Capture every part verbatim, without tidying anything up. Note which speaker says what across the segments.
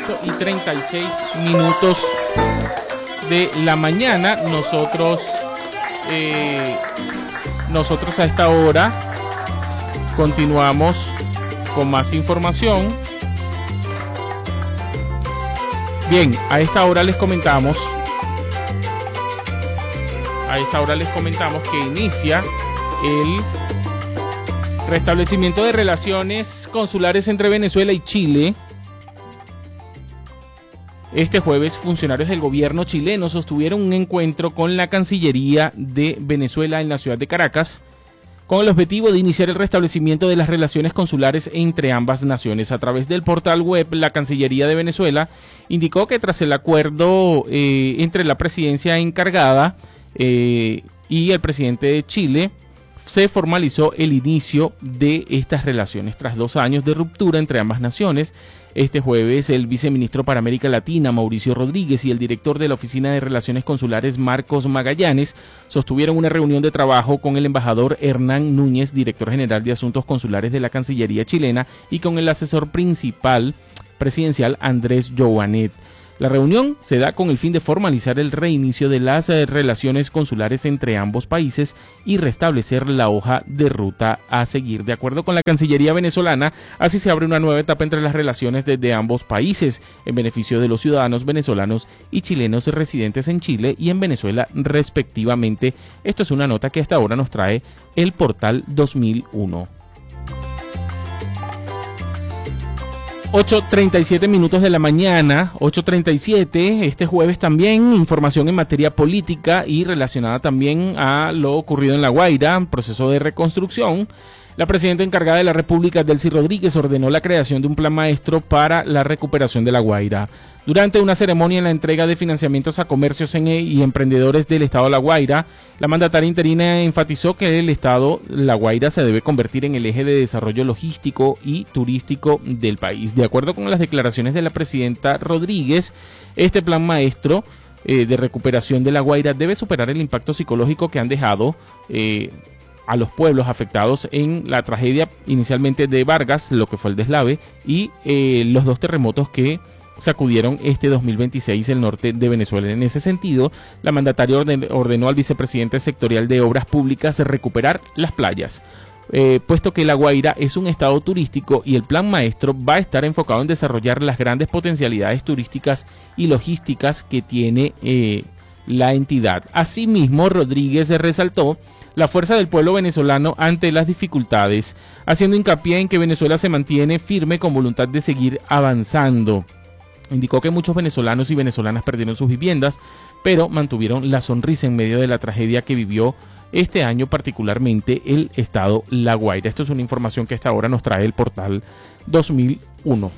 Speaker 1: ocho y treinta y seis minutos de la mañana. Nosotros, eh, nosotros a esta hora continuamos con más información. Bien, a esta hora les comentamos, a esta hora les comentamos que inicia el restablecimiento de relaciones consulares entre Venezuela y Chile. Este jueves, funcionarios del gobierno chileno sostuvieron un encuentro con la Cancillería de Venezuela en la ciudad de Caracas, con el objetivo de iniciar el restablecimiento de las relaciones consulares entre ambas naciones. A través del portal web, la Cancillería de Venezuela indicó que tras el acuerdo eh, entre la presidencia encargada eh, y el presidente de Chile, se formalizó el inicio de estas relaciones. Tras dos años de ruptura entre ambas naciones, este jueves el viceministro para América Latina, Mauricio Rodríguez, y el director de la Oficina de Relaciones Consulares, Marcos Magallanes, sostuvieron una reunión de trabajo con el embajador Hernán Núñez, director general de Asuntos Consulares de la Cancillería chilena, y con el asesor principal presidencial, Andrés Jouanet. La reunión se da con el fin de formalizar el reinicio de las eh, relaciones consulares entre ambos países y restablecer la hoja de ruta a seguir. De acuerdo con la Cancillería venezolana, así se abre una nueva etapa entre las relaciones desde ambos países, en beneficio de los ciudadanos venezolanos y chilenos residentes en Chile y en Venezuela respectivamente. Esto es una nota que hasta ahora nos trae el portal dos mil uno. ocho treinta y siete minutos de la mañana, ocho treinta y siete, este jueves también, información en materia política y relacionada también a lo ocurrido en La Guaira, proceso de reconstrucción. La presidenta encargada de la República, Delcy Rodríguez, ordenó la creación de un plan maestro para la recuperación de La Guaira. Durante una ceremonia en la entrega de financiamientos a comercios en, y emprendedores del estado de La Guaira, la mandataria interina enfatizó que el estado La Guaira se debe convertir en el eje de desarrollo logístico y turístico del país. De acuerdo con las declaraciones de la presidenta Rodríguez, este plan maestro eh, de recuperación de La Guaira debe superar el impacto psicológico que han dejado eh, a los pueblos afectados en la tragedia inicialmente de Vargas, lo que fue el deslave, y eh, los dos terremotos que sacudieron este dos mil veintiséis el norte de Venezuela. En ese sentido, la mandataria orden, ordenó al vicepresidente sectorial de Obras Públicas recuperar las playas, eh, puesto que La Guaira es un estado turístico y el plan maestro va a estar enfocado en desarrollar las grandes potencialidades turísticas y logísticas que tiene eh, la entidad. Asimismo, Rodríguez resaltó la fuerza del pueblo venezolano ante las dificultades, haciendo hincapié en que Venezuela se mantiene firme con voluntad de seguir avanzando. Indicó que muchos venezolanos y venezolanas perdieron sus viviendas, pero mantuvieron la sonrisa en medio de la tragedia que vivió este año, particularmente el estado La Guaira. Esto es una información que hasta ahora nos trae el portal dos mil uno.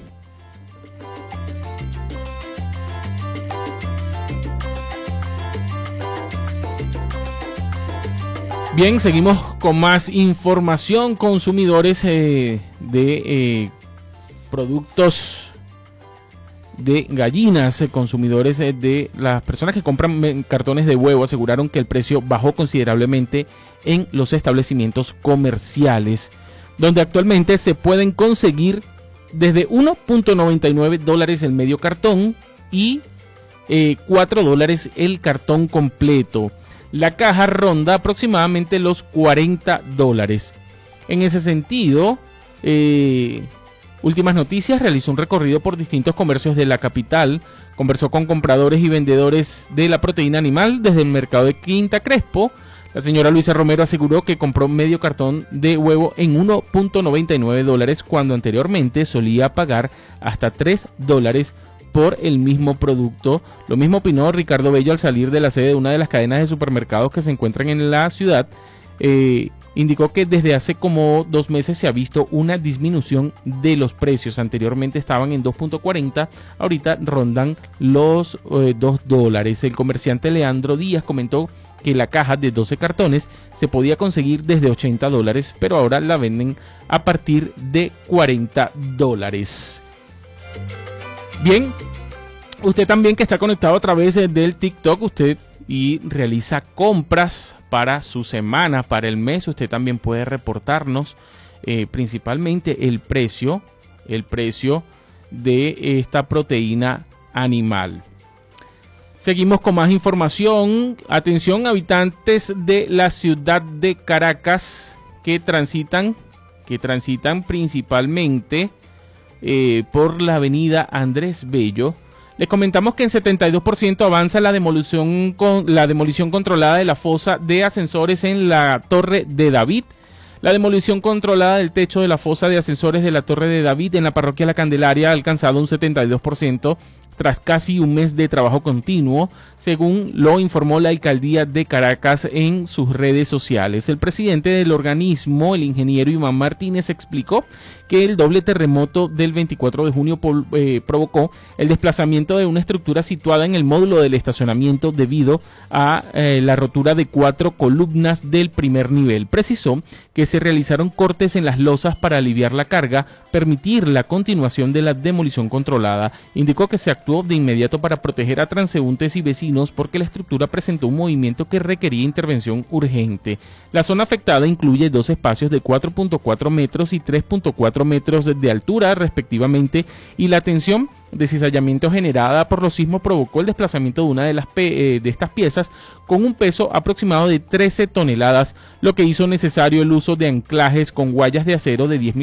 Speaker 1: Bien, seguimos con más información. Consumidores eh, de eh, productos de gallinas, eh, consumidores eh, de las personas que compran cartones de huevo aseguraron que el precio bajó considerablemente en los establecimientos comerciales, donde actualmente se pueden conseguir desde uno punto noventa y nueve dólares el medio cartón y eh, cuatro dólares el cartón completo. La caja ronda aproximadamente los cuarenta dólares. En ese sentido, eh, Últimas Noticias realizó un recorrido por distintos comercios de la capital, conversó con compradores y vendedores de la proteína animal desde el mercado de Quinta Crespo. La señora Luisa Romero aseguró que compró medio cartón de huevo en uno punto noventa y nueve dólares cuando anteriormente solía pagar hasta tres dólares por el mismo producto. Lo mismo opinó Ricardo Bello al salir de la sede de una de las cadenas de supermercados que se encuentran en la ciudad. Eh, indicó que desde hace como dos meses se ha visto una disminución de los precios. Anteriormente estaban en dos punto cuarenta, ahorita rondan los eh, dos dólares. El comerciante Leandro Díaz comentó que la caja de doce cartones se podía conseguir desde ochenta dólares, pero ahora la venden a partir de cuarenta dólares. Bien, usted también que está conectado a través del TikTok, usted y realiza compras para su semana, para el mes, usted también puede reportarnos eh, principalmente el precio, el precio de esta proteína animal. Seguimos con más información. Atención, habitantes de la ciudad de Caracas que transitan, que transitan principalmente eh, por la avenida Andrés Bello. Les comentamos que en setenta y dos por ciento avanza la demolición, con, la demolición controlada de la fosa de ascensores en la Torre de David. La demolición controlada del techo de la fosa de ascensores de la Torre de David en la parroquia La Candelaria ha alcanzado un setenta y dos por ciento tras casi un mes de trabajo continuo, según lo informó la alcaldía de Caracas en sus redes sociales. El presidente del organismo, el ingeniero Iván Martínez, explicó que el doble terremoto del veinticuatro de junio eh, provocó el desplazamiento de una estructura situada en el módulo del estacionamiento debido a eh, la rotura de cuatro columnas del primer nivel. Precisó que se realizaron cortes en las losas para aliviar la carga, permitir la continuación de la demolición controlada. Indicó que se actuó de inmediato para proteger a transeúntes y vecinos porque la estructura presentó un movimiento que requería intervención urgente. La zona afectada incluye dos espacios de cuatro punto cuatro metros y tres punto cuatro metros de altura respectivamente, y la tensión de cizallamiento generada por los sismos provocó el desplazamiento de una de las de estas piezas con un peso aproximado de trece toneladas, lo que hizo necesario el uso de anclajes con guayas de acero de diez